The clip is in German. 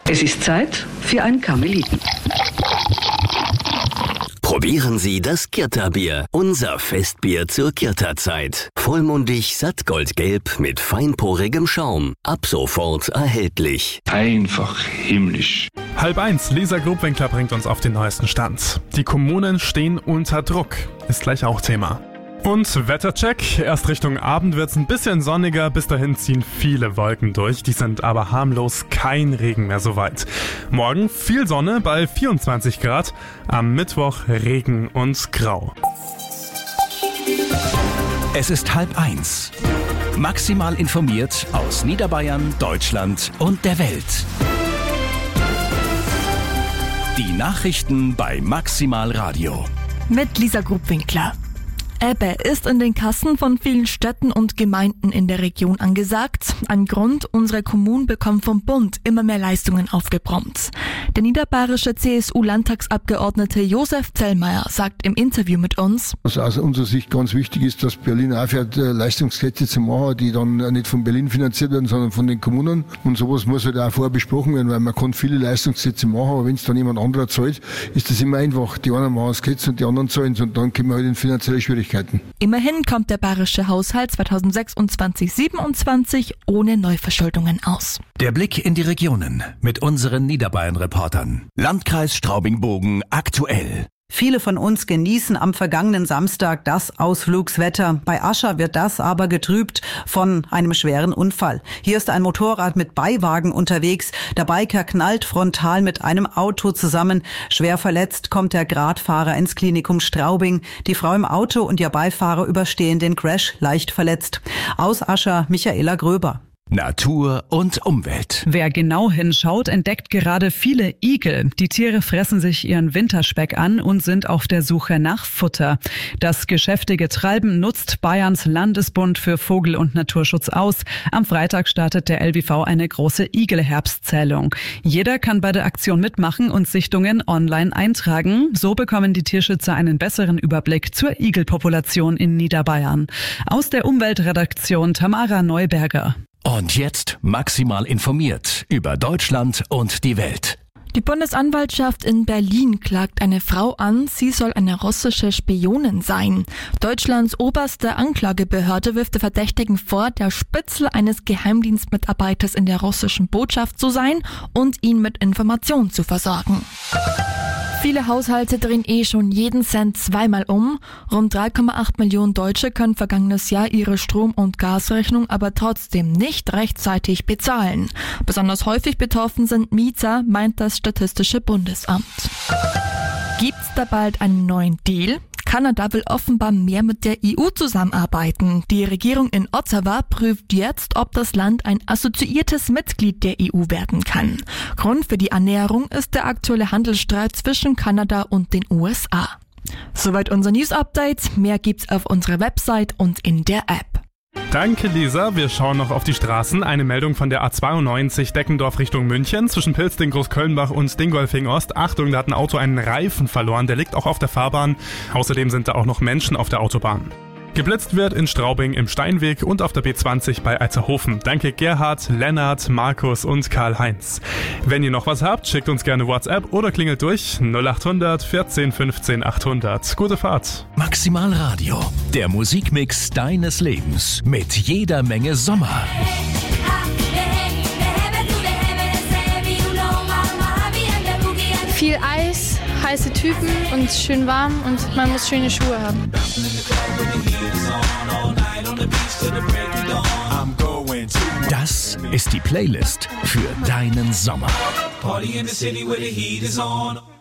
Es ist Zeit für ein Karmeliten. Probieren Sie das Kirta-Bier, unser Festbier zur Kirta-Zeit. Vollmundig, sattgoldgelb mit feinporigem Schaum. Ab sofort erhältlich. Einfach himmlisch. 12:30, Lisa Grubwinkler bringt uns auf den neuesten Stand. Die Kommunen stehen unter Druck. Ist gleich auch Thema. Und Wettercheck. Erst Richtung Abend wird's ein bisschen sonniger. Bis dahin ziehen viele Wolken durch. Die sind aber harmlos, kein Regen mehr so weit. Morgen viel Sonne bei 24 Grad. Am Mittwoch Regen und Grau. Es ist 12:30. Maximal informiert aus Niederbayern, Deutschland und der Welt. Die Nachrichten bei Maximal Radio. Mit Lisa Grubwinkler. Ebbe ist in den Kassen von vielen Städten und Gemeinden in der Region angesagt. Ein Grund, unsere Kommunen bekommen vom Bund immer mehr Leistungen aufgebrummt. Der niederbayerische CSU-Landtagsabgeordnete Josef Zellmeier sagt im Interview mit uns: Was aus unserer Sicht ganz wichtig ist, dass Berlin aufhört, Leistungskette zu machen, die dann nicht von Berlin finanziert werden, sondern von den Kommunen. Und sowas muss halt auch vorher besprochen werden, weil man kann viele Leistungssätze machen, aber wenn es dann jemand anderer zahlt, ist das immer einfach. Die einen machen das Gesetz und die anderen zahlen es, und dann kommen wir halt in finanzielle Schwierigkeiten. Immerhin kommt der bayerische Haushalt 2026/27 ohne Neuverschuldungen aus. Der Blick in die Regionen mit unseren Niederbayern-Reportern. Landkreis Straubing-Bogen aktuell. Viele von uns genießen am vergangenen Samstag das Ausflugswetter. Bei Ascher wird das aber getrübt von einem schweren Unfall. Hier ist ein Motorrad mit Beiwagen unterwegs. Der Biker knallt frontal mit einem Auto zusammen. Schwer verletzt kommt der Radfahrer ins Klinikum Straubing. Die Frau im Auto und ihr Beifahrer überstehen den Crash leicht verletzt. Aus Ascher Michaela Gröber. Natur und Umwelt. Wer genau hinschaut, entdeckt gerade viele Igel. Die Tiere fressen sich ihren Winterspeck an und sind auf der Suche nach Futter. Das geschäftige Treiben nutzt Bayerns Landesbund für Vogel- und Naturschutz aus. Am Freitag startet der LWV eine große Igelherbstzählung. Jeder kann bei der Aktion mitmachen und Sichtungen online eintragen. So bekommen die Tierschützer einen besseren Überblick zur Igelpopulation in Niederbayern. Aus der Umweltredaktion Tamara Neuberger. Und jetzt maximal informiert über Deutschland und die Welt. Die Bundesanwaltschaft in Berlin klagt eine Frau an, sie soll eine russische Spionin sein. Deutschlands oberste Anklagebehörde wirft der Verdächtigen vor, der Spitzel eines Geheimdienstmitarbeiters in der russischen Botschaft zu sein und ihn mit Informationen zu versorgen. Viele Haushalte drehen schon jeden Cent zweimal um. Rund 3,8 Millionen Deutsche können vergangenes Jahr ihre Strom- und Gasrechnung aber trotzdem nicht rechtzeitig bezahlen. Besonders häufig betroffen sind Mieter, meint das Statistische Bundesamt. Gibt's da bald einen neuen Deal? Kanada will offenbar mehr mit der EU zusammenarbeiten. Die Regierung in Ottawa prüft jetzt, ob das Land ein assoziiertes Mitglied der EU werden kann. Grund für die Annäherung ist der aktuelle Handelsstreit zwischen Kanada und den USA. Soweit unser News-Update. Mehr gibt's auf unserer Website und in der App. Danke, Lisa. Wir schauen noch auf die Straßen. Eine Meldung von der A92 Deckendorf Richtung München zwischen Pilzding, Großkölnbach und Dingolfing Ost. Achtung, da hat ein Auto einen Reifen verloren. Der liegt auch auf der Fahrbahn. Außerdem sind da auch noch Menschen auf der Autobahn. Geblitzt wird in Straubing im Steinweg und auf der B20 bei Alzerhofen. Danke Gerhard, Lennart, Markus und Karl-Heinz. Wenn ihr noch was habt, schickt uns gerne WhatsApp oder klingelt durch 0800 14 15 800. Gute Fahrt. Maximal Radio, der Musikmix deines Lebens mit jeder Menge Sommer. Viel Eis, heiße Typen und schön warm und man muss schöne Schuhe haben. Das ist die Playlist für deinen Sommer. Party in the city where the heat is on.